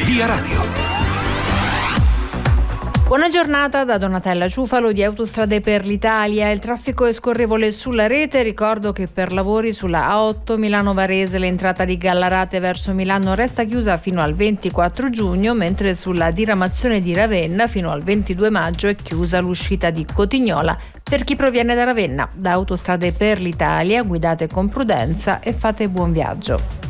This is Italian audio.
Via Radio. Buona giornata da Donatella Ciufalo di Autostrade per l'Italia. Il traffico è scorrevole sulla rete. Ricordo che per lavori sulla A8 Milano-Varese l'entrata di Gallarate verso Milano resta chiusa fino al 24 giugno, mentre sulla diramazione di Ravenna fino al 22 maggio è chiusa l'uscita di Cotignola per chi proviene da Ravenna. Da Autostrade per l'Italia guidate con prudenza e fate buon viaggio.